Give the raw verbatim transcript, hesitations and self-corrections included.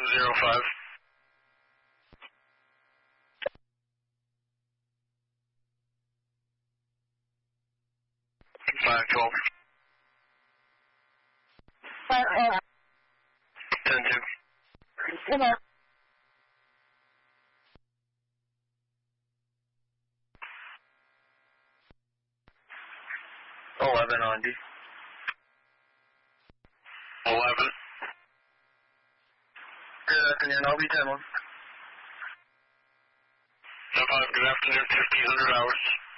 zero five. five twelve. ten two. eleven on D. eleven. Good afternoon, I'll be ten one. five, good afternoon, fifteen hundred hours.